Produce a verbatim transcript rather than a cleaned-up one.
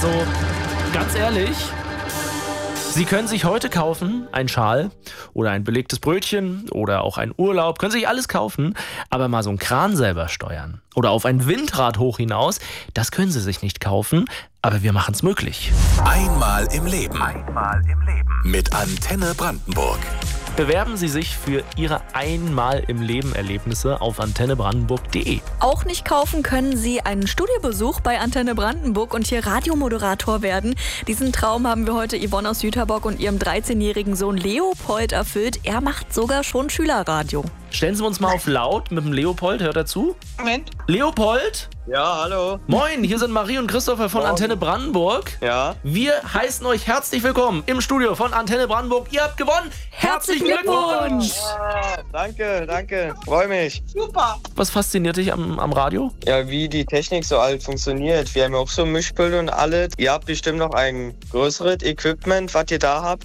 Also, ganz ehrlich, Sie können sich heute kaufen, einen Schal oder ein belegtes Brötchen oder auch einen Urlaub, können sich alles kaufen, aber mal so einen Kran selber steuern oder auf ein Windrad hoch hinaus, das können Sie sich nicht kaufen, aber wir machen es möglich. Einmal im Leben. Einmal im Leben. Mit Antenne Brandenburg. Bewerben Sie sich für Ihre Einmal im Leben Erlebnisse auf antenne brandenburg punkt de. Auch nicht kaufen können Sie einen Studiobesuch bei Antenne Brandenburg und hier Radiomoderator werden. Diesen Traum haben wir heute Yvonne aus Jüterbock und ihrem dreizehnjährigen Sohn Leopold erfüllt. Er macht sogar schon Schülerradio. Stellen Sie uns mal auf laut mit dem Leopold, hört er zu? Moment. Leopold? Ja, hallo. Moin, hier sind Marie und Christopher von Morgen. Antenne Brandenburg. Ja. Wir heißen euch herzlich willkommen im Studio von Antenne Brandenburg. Ihr habt gewonnen. Herzlichen Glückwunsch! Ah, danke, danke. Freue mich. Super. Was fasziniert dich am, am Radio? Ja, wie die Technik so alt funktioniert. Wir haben ja auch so Mischpult und alles. Ihr habt bestimmt noch ein größeres Equipment, was ihr da habt.